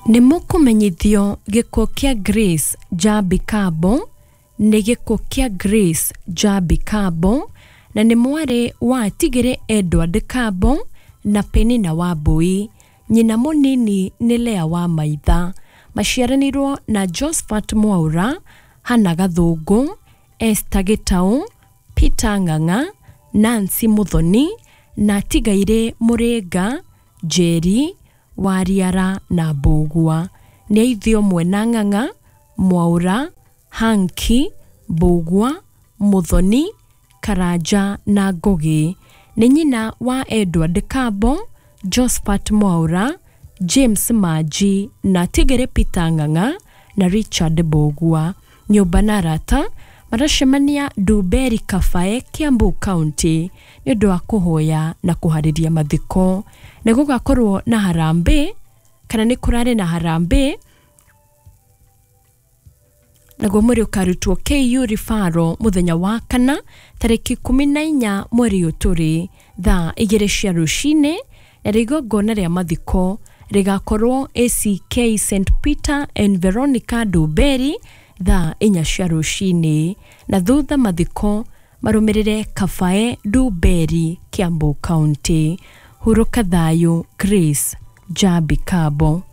Nĩ mũkũmenyithio gĩkuũ kĩa Grace Njabi Kabo nĩ gĩkuũ kĩa Grace Njabi Kabo na nĩ mwarĩ wa Tigere Edward Kabo na Penina Wambui. Nyina mũnini nĩ Lea wa Maitha. Maciaranirwo na Josephat Mwaura, Hannah Gathũngũ, Esther Gĩtaũ, Peter Ng'ang'a, Nancy Muthoni na Tigaire Mũrĩnga, Njeri, Wariara na Mbũgua. Nĩ aithio Mwena Ng'ang'a, Mwaura, Hanki, Mbũgua, Muthoni, Karanja na Ngũgĩ. Nĩ nyina wa Edward Kabo, Josephat Mwaura, James Manji na Tigere Peter Ng'ang'a na Richard Mbũgua. Nyũmba na arata maracemania Ndumberi Kabae, Kiambu County nĩ ũndũ wa kũhoya na kũharĩria mathiko. Nĩ gũgakorwo na harambĩ kana nĩ kũrarĩ na harambĩ naguo mwĩrĩ ũkarutwo KU Rifaro mũthenya wa kana tarĩki 14 mweri ũyũ tũrĩ thaa 2 cia rũcinĩ, na igongona rĩa mathiko rigakorwo ACK St Peter and Veronica Ndumberi thaa 4 cia rũcinĩ, na thutha mathiko marũmĩrĩre Kabae Ndumberi, Kiambu County. Huruka thayũ, Grace Njabi Kabo.